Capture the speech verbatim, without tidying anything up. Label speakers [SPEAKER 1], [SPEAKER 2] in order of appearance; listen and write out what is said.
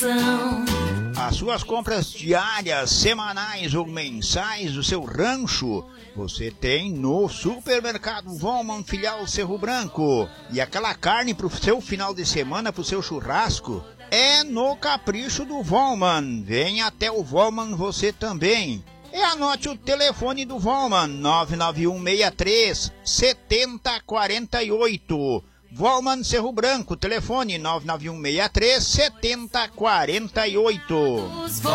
[SPEAKER 1] As suas compras diárias, semanais ou mensais do seu rancho, você tem no Supermercado Volman, filial Cerro Branco. E aquela carne pro seu final de semana, pro seu churrasco, é no Capricho do Volman. Vem até o Volman você também. E anote o telefone do Volman, nove nove um seis três sete zero quatro oito. Volman Cerro Branco, telefone nove nove um seis três sete zero quatro oito.